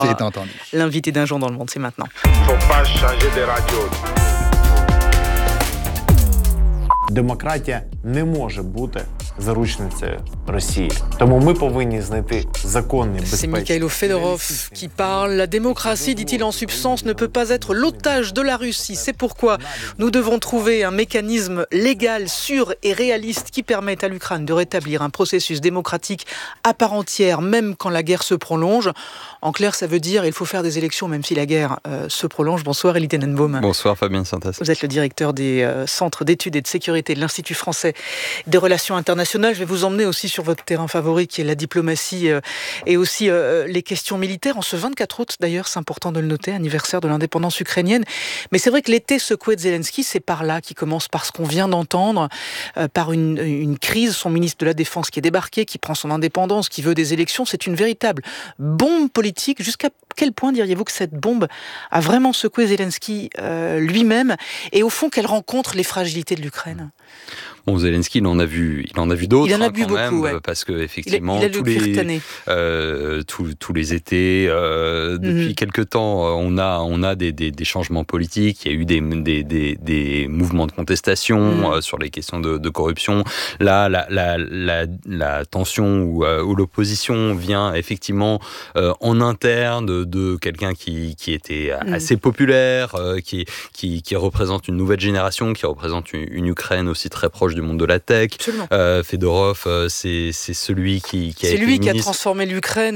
est entendu. L'invité d'un jour dans le monde, c'est maintenant. Faut pas changer de radio. Демократія не може бути заручницею Росії. Тому ми повинні знайти законний, C'est безпечний... Mikhailo Fedorov qui parle. La démocratie, dit-il en substance, ne peut pas être l'otage de la Russie. C'est pourquoi nous devons trouver un mécanisme légal, sûr et réaliste qui permette à l'Ukraine de rétablir un processus démocratique à part entière, même quand la guerre se prolonge. En clair, ça veut dire qu'il faut faire des élections, même si la guerre se prolonge. Bonsoir, Elie Tenenbaum. Bonsoir, Fabien Santas. Vous êtes le directeur des centres d'études et de sécurité de l'Institut français des relations internationales. Je vais vous emmener aussi sur votre terrain favori, qui est la diplomatie et aussi les questions militaires. En ce 24 août, d'ailleurs, c'est important de le noter, anniversaire de l'indépendance ukrainienne. Mais c'est vrai que l'été secoué de Zelensky, c'est par là qui commence, par ce qu'on vient d'entendre, par une crise. Son ministre de la Défense qui est débarqué, qui prend son indépendance, qui veut des élections. C'est une véritable bombe politique. Jusqu'à quel point diriez-vous que cette bombe a vraiment secoué Zelensky lui-même, et au fond, qu'elle rencontre les fragilités de l'Ukraine? Bon, Zelensky, il en a vu d'autres. Il en a vu quand beaucoup, même, ouais. Parce que effectivement, il a tous les étés, depuis quelque temps, on a des changements politiques. Il y a eu des mouvements de contestation sur les questions de corruption. Là, la tension ou l'opposition vient effectivement en interne de quelqu'un qui était assez populaire, qui représente une nouvelle génération, qui représente une Ukraine aussi très proche du monde de la tech. Fedorov, c'est celui qui a c'est été lui qui a ministre transformé l'Ukraine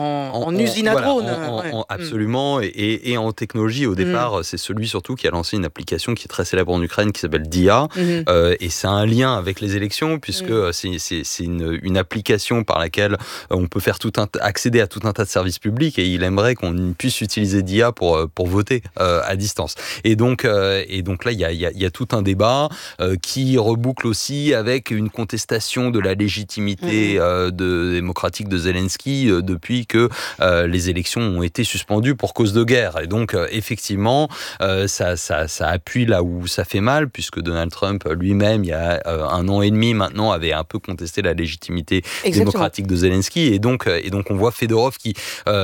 en usine à drones. Absolument, et en technologie. Au départ, c'est celui surtout qui a lancé une application qui est très célèbre en Ukraine, qui s'appelle DIA, et ça a un lien avec les élections, puisque c'est une application par laquelle on peut faire accéder à tout un tas de services publics, et il aimerait qu'on puisse utiliser DIA pour voter à distance. Et donc là, il y a tout un débat qui reboucle aussi avec une contestation de la légitimité démocratique de Zelensky depuis que les élections ont été suspendues pour cause de guerre. Et donc, effectivement, ça appuie là où ça fait mal, puisque Donald Trump lui-même, il y a 1 an et demi maintenant, avait un peu contesté la légitimité démocratique de Zelensky. Et donc, on voit Fedorov qui...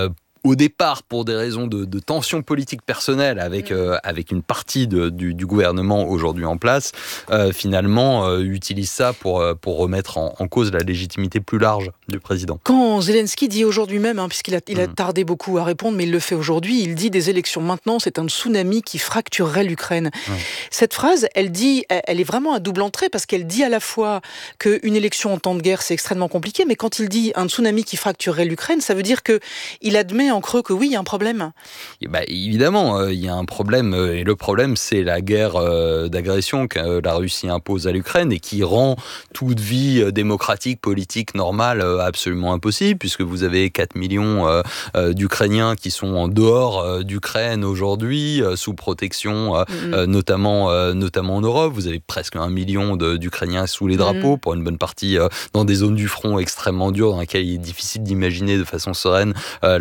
au départ, pour des raisons de tension politique personnelle avec une partie du gouvernement aujourd'hui en place, finalement utilise ça pour remettre en cause la légitimité plus large du président. Quand Zelensky dit aujourd'hui même, puisqu'il a tardé beaucoup à répondre, mais il le fait aujourd'hui, il dit des élections maintenant, c'est un tsunami qui fracturerait l'Ukraine. Cette phrase, elle est vraiment à double entrée, parce qu'elle dit à la fois qu'une élection en temps de guerre, c'est extrêmement compliqué, mais quand il dit un tsunami qui fracturerait l'Ukraine, ça veut dire qu'il admet en creux que oui, il y a un problème. Et évidemment, il y a un problème, et le problème, c'est la guerre d'agression que la Russie impose à l'Ukraine et qui rend toute vie démocratique, politique, normale absolument impossible, puisque vous avez 4 millions d'Ukrainiens qui sont en dehors d'Ukraine aujourd'hui, sous protection, notamment en Europe. Vous avez presque 1 million d'Ukrainiens sous les drapeaux, pour une bonne partie dans des zones du front extrêmement dures, dans lesquelles il est difficile d'imaginer de façon sereine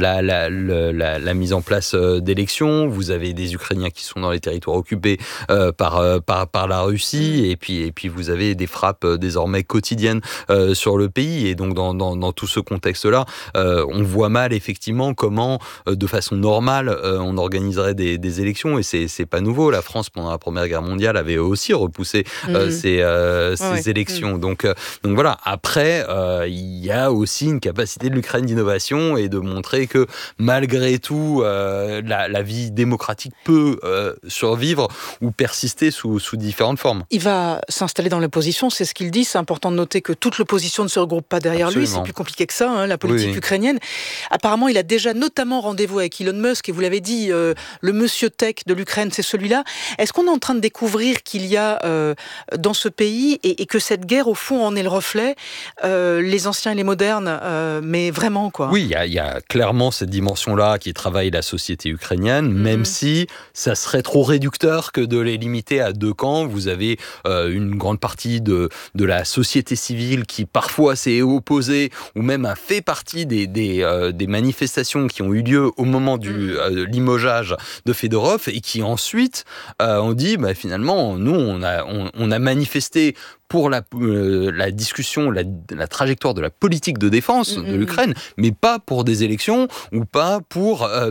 la mise en place d'élections. Vous avez des Ukrainiens qui sont dans les territoires occupés par la Russie, et puis vous avez des frappes désormais quotidiennes sur le pays. Et donc dans tout ce contexte-là, on voit mal effectivement comment, de façon normale, on organiserait des élections. Et c'est pas nouveau. La France, pendant la Première Guerre mondiale, avait aussi repoussé ces élections. Donc voilà. Après, il y a aussi une capacité de l'Ukraine d'innovation et de montrer que malgré tout, la vie démocratique peut survivre ou persister sous différentes formes. Il va s'installer dans l'opposition, c'est ce qu'il dit. C'est important de noter que toute l'opposition ne se regroupe pas derrière lui. C'est plus compliqué que ça, la politique ukrainienne. Apparemment, il a déjà notamment rendez-vous avec Elon Musk, et vous l'avez dit, le monsieur tech de l'Ukraine, c'est celui-là. Est-ce qu'on est en train de découvrir qu'il y a dans ce pays, et que cette guerre, au fond, en est le reflet, les anciens et les modernes, mais vraiment, quoi? Oui, il y a clairement cette dimension-là qui travaille la société ukrainienne, même si ça serait trop réducteur que de les limiter à 2 camps. Vous avez une grande partie de la société civile qui parfois s'est opposée ou même a fait partie des manifestations qui ont eu lieu au moment du limogeage de Fedorov, et qui ensuite ont dit finalement, nous on a manifesté pour la discussion, la trajectoire de la politique de défense de l'Ukraine, mais pas pour des élections ou pas pour